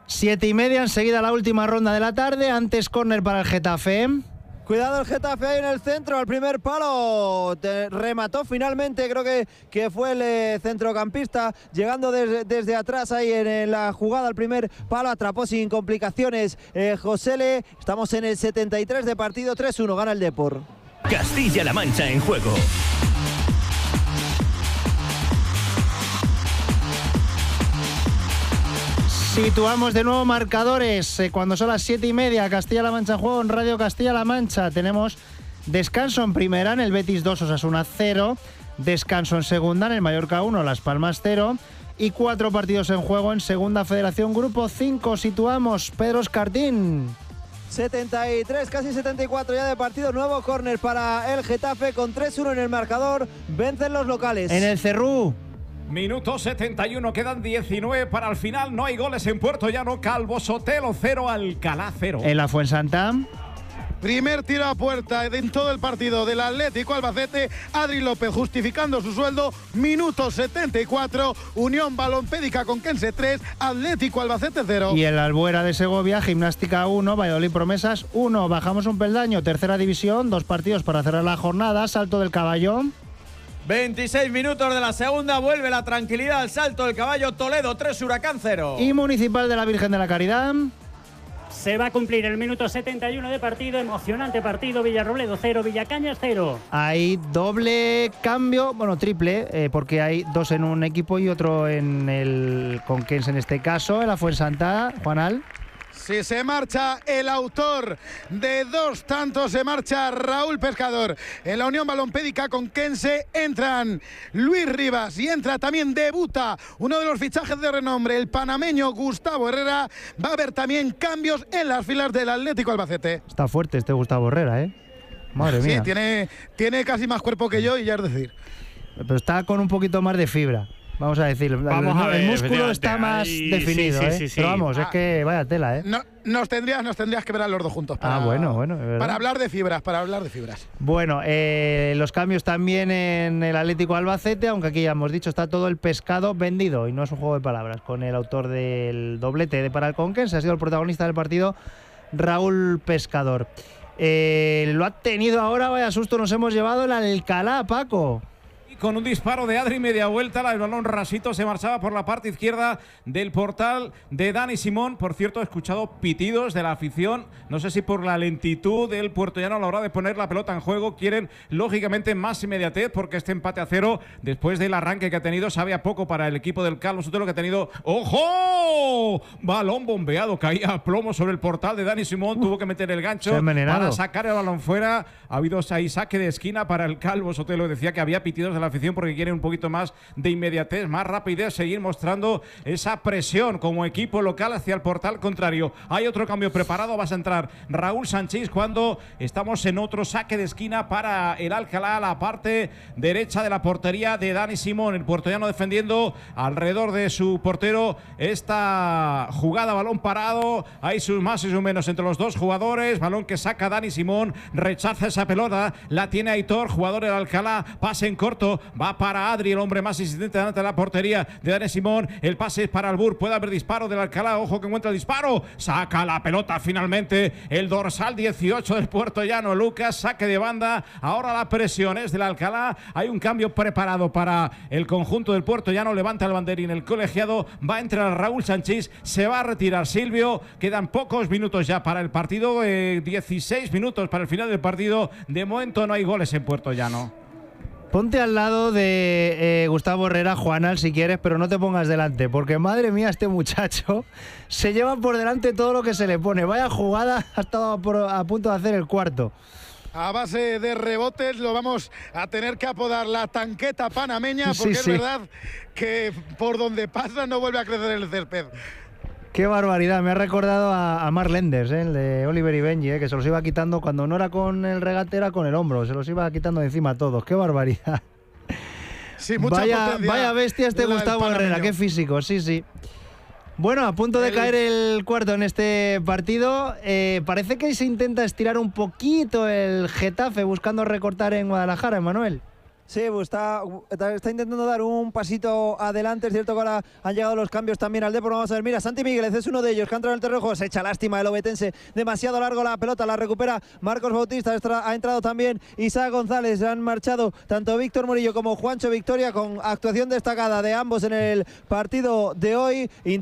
7:30, enseguida la última ronda de la tarde. Antes córner para el Getafe. Cuidado el Getafe ahí en el centro, al primer palo, remató finalmente, creo que fue el centrocampista, llegando desde atrás ahí en la jugada al primer palo, atrapó sin complicaciones Josele. Estamos en el 73 de partido, 3-1, gana el Depor. Castilla-La Mancha en juego. Situamos de nuevo marcadores cuando son las 7:30. Castilla-La Mancha en juego en Radio Castilla-La Mancha. Tenemos descanso en primera en el Betis 2, Osasuna 0. Descanso en segunda en el Mallorca 1, Las Palmas 0. Y 4 partidos en juego en segunda Federación Grupo 5. Situamos Pedro Escartín. 73, casi 74 ya de partido. Nuevo córner para el Getafe con 3-1 en el marcador. Vencen los locales. En el Cerrú. Minuto 71, quedan 19 para el final. No hay goles en Puerto Llano. Calvo Sotelo 0, Alcalá 0. En la Fuensanta. Primer tiro a puerta en todo el partido del Atlético Albacete. Adri López justificando su sueldo. Minuto 74. Unión Balompédica Conquense 3. Atlético Albacete 0. Y el Albuera de Segovia, Gimnástica 1, Valladolid Promesas 1. Bajamos un peldaño, tercera división. 2 partidos para cerrar la jornada. Salto del Caballo. 26 minutos de la segunda, vuelve la tranquilidad al Salto del Caballo. Toledo 3, Huracán 0. Y Municipal de la Virgen de la Caridad. Se va a cumplir el minuto 71 de partido, emocionante partido, Villarrobledo 0, Villacañas 0. Hay doble cambio, bueno, triple, porque hay 2 en un equipo y otro en el Conquense en este caso, en la Fuensanta, Juanal. Si se marcha el autor de 2 tantos, se marcha Raúl Pescador. En la Unión Balompédica Conquense entran Luis Rivas y entra también, debuta uno de los fichajes de renombre, el panameño Gustavo Herrera. Va a haber también cambios en las filas del Atlético Albacete. Está fuerte este Gustavo Herrera, ¿eh? Madre mía. Sí, tiene casi más cuerpo que yo y ya es decir. Pero está con un poquito más de fibra. Vamos a decir, el músculo está más definido, sí. Pero vamos, es que vaya tela, ¿eh? No, nos tendrías que ver a los dos juntos. Bueno. Para hablar de fibras, Bueno, los cambios también en el Atlético Albacete, aunque aquí ya hemos dicho, está todo el pescado vendido y no es un juego de palabras. Con el autor del doblete para el Conquense, ha sido el protagonista del partido, Raúl Pescador. Lo ha tenido ahora, vaya susto nos hemos llevado el Alcalá, Paco. Con un disparo de Adri, media vuelta, el balón rasito se marchaba por la parte izquierda del portal de Dani Simón. Por cierto, he escuchado pitidos de la afición, no sé si por la lentitud del puertollano a la hora de poner la pelota en juego. Quieren, lógicamente, más inmediatez, porque este empate a 0, después del arranque que ha tenido, sabe a poco para el equipo del Calvo Sotelo, que ha tenido... ¡Ojo! Balón bombeado, caía a plomo sobre el portal de Dani Simón, tuvo que meter el gancho para sacar el balón fuera. Ha habido ahí saque de esquina para el Calvo Sotelo. Decía que había pitidos de la afición porque quiere un poquito más de inmediatez, más rapidez, seguir mostrando esa presión como equipo local hacia el portal contrario. Hay otro cambio preparado, va a entrar Raúl Sánchez cuando estamos en otro saque de esquina para el Alcalá, la parte derecha de la portería de Dani Simón, el puertollano defendiendo alrededor de su portero esta jugada, balón parado, hay sus más y sus menos entre los dos jugadores, balón que saca Dani Simón, rechaza esa pelota, la tiene Aitor, jugador del Alcalá, pase en corto, va para Adri, el hombre más insistente delante de la portería de Dani Simón, el pase es para Albur, puede haber disparo del Alcalá, ojo que encuentra el disparo, saca la pelota finalmente, el dorsal 18 del puertollano, Lucas, saque de banda, ahora la presión es del Alcalá, hay un cambio preparado para el conjunto del puertollano, levanta el banderín, el colegiado, va a entrar Raúl Sánchez, se va a retirar Silvio, quedan pocos minutos ya para el partido, 16 minutos para el final del partido, de momento no hay goles en Puertollano. Ponte al lado de Gustavo Herrera, Juanal, si quieres, pero no te pongas delante, porque madre mía, este muchacho se lleva por delante todo lo que se le pone. Vaya jugada, ha estado a punto de hacer el cuarto. A base de rebotes lo vamos a tener que apodar la tanqueta panameña, porque es verdad que por donde pasa no vuelve a crecer el césped. Qué barbaridad, me ha recordado a Mark Lenders, el de Oliver y Benji, que se los iba quitando cuando no era con el regate, era con el hombro, se los iba quitando de encima a todos, qué barbaridad. Sí, mucha potencia. Vaya bestia este Gustavo Herrera, qué físico, sí. Bueno, a punto de caer el cuarto en este partido, parece que se intenta estirar un poquito el Getafe buscando recortar en Guadalajara, Emanuel. Sí, pues está intentando dar un pasito adelante. Es cierto que ahora han llegado los cambios también al Depor. Vamos a ver, mira, Santi Migueles es uno de ellos que ha entrado en el terreno de juego. Se echa lástima el obetense, demasiado largo la pelota, la recupera Marcos Bautista. Ha entrado también Isaac González. Han marchado tanto Víctor Murillo como Juancho Victoria, con actuación destacada de ambos en el partido de hoy.